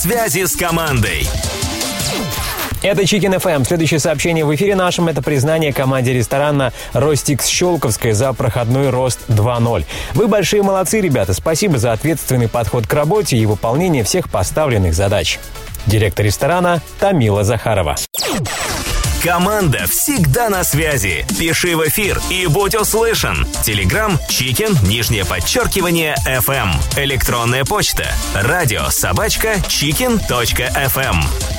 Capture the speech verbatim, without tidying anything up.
связи с командой. Это Chicken эф эм. Следующее сообщение в эфире нашем — это признание команде ресторана «Ростикс» Щелковской за проходной рост два ноль. Вы большие молодцы, ребята. Спасибо за ответственный подход к работе и выполнение всех поставленных задач. Директор ресторана Тамила Захарова. Команда всегда на связи. Пиши в эфир и будь услышан. Телеграм Chicken, нижнее подчеркивание, эф эм. Электронная почта. Радио собачка chicken точка эф эм.